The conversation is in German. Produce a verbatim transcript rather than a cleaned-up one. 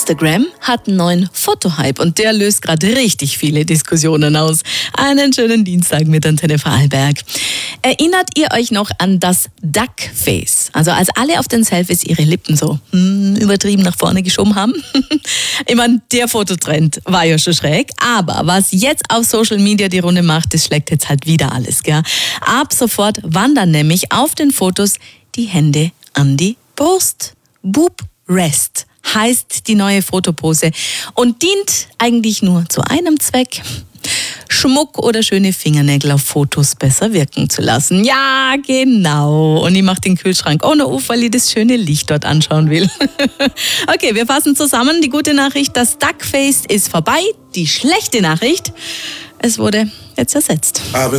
Instagram hat einen neuen Fotohype und der löst gerade richtig viele Diskussionen aus. Einen schönen Dienstag mit Antenne Vorarlberg. Erinnert ihr euch noch an das Duckface? Also als alle auf den Selfies ihre Lippen so hm, übertrieben nach vorne geschoben haben? Ich meine, der Fototrend war ja schon schräg, aber was jetzt auf Social Media die Runde macht, das schlägt jetzt halt wieder alles, gell? Ab sofort wandern nämlich auf den Fotos die Hände an die Brust. Boob Rest heißt die neue Fotopose und dient eigentlich nur zu einem Zweck: Schmuck oder schöne Fingernägel auf Fotos besser wirken zu lassen. Ja, genau. Und ich mache den Kühlschrank auch noch auf, weil ich das schöne Licht dort anschauen will. Okay, wir fassen zusammen. Die gute Nachricht, das Duckface ist vorbei. Die schlechte Nachricht, es wurde jetzt ersetzt.